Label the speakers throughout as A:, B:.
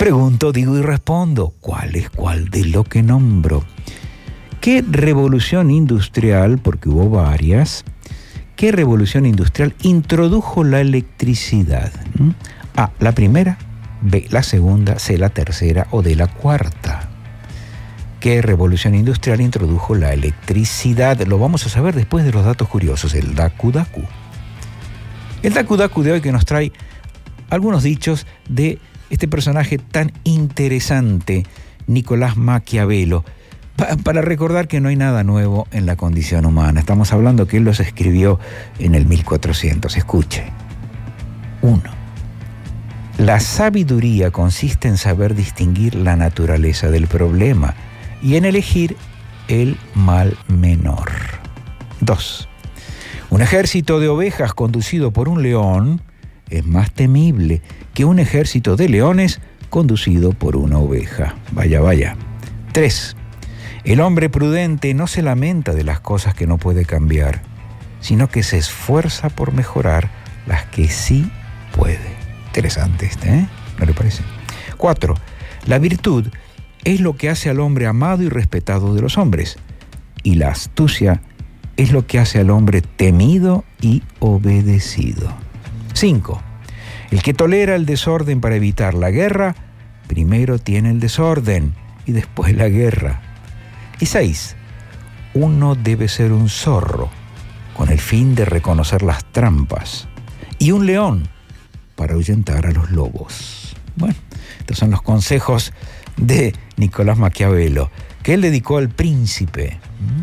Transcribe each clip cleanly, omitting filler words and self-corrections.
A: Pregunto, digo y respondo, ¿cuál es cuál de lo que nombro? ¿Qué revolución industrial, porque hubo varias, qué revolución industrial introdujo la electricidad? A, la primera, B, la segunda, C, la tercera o D, la cuarta. ¿Qué revolución industrial introdujo la electricidad? Lo vamos a saber después de los datos curiosos, el Daku Daku. El Daku Daku de hoy que nos trae algunos dichos de este personaje tan interesante, Nicolás Maquiavelo, para recordar que no hay nada nuevo en la condición humana. Estamos hablando que él los escribió en el 1400. Escuche. 1. La sabiduría consiste en saber distinguir la naturaleza del problema y en elegir el mal menor. 2. Un ejército de ovejas conducido por un león es más temible que un ejército de leones conducido por una oveja. Vaya, vaya. 3. El hombre prudente no se lamenta de las cosas que no puede cambiar, sino que se esfuerza por mejorar las que sí puede. Interesante ¿eh? ¿No le parece? 4. La virtud es lo que hace al hombre amado y respetado de los hombres, y la astucia es lo que hace al hombre temido y obedecido. 5. El que tolera el desorden para evitar la guerra, primero tiene el desorden y después la guerra. Y 6. Uno debe ser un zorro con el fin de reconocer las trampas y un león para ahuyentar a los lobos. Bueno, estos son los consejos de Nicolás Maquiavelo, que él dedicó al príncipe.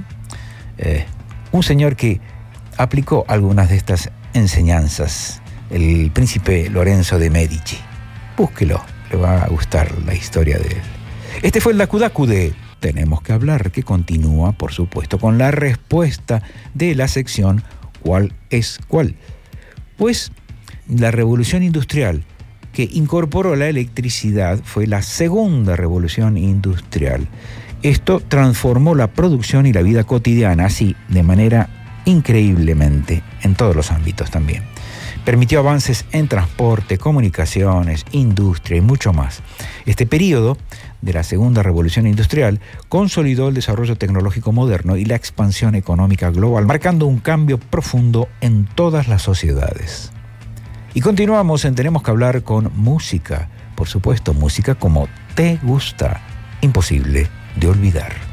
A: Un señor que aplicó algunas de estas enseñanzas, el príncipe Lorenzo de Medici. Búsquelo, le va a gustar la historia de él. Este fue el Daku Daku de Tenemos que hablar, que continúa, por supuesto, con la respuesta de la sección ¿Cuál es cuál? Pues la revolución industrial que incorporó la electricidad fue la segunda revolución industrial. Esto transformó la producción y la vida cotidiana, así, de manera increíblemente, en todos los ámbitos también. Permitió avances en transporte, comunicaciones, industria y mucho más. Este periodo de la segunda revolución industrial consolidó el desarrollo tecnológico moderno y la expansión económica global, marcando un cambio profundo en todas las sociedades. Y continuamos en Tenemos que hablar con música, por supuesto, música como te gusta, imposible de olvidar.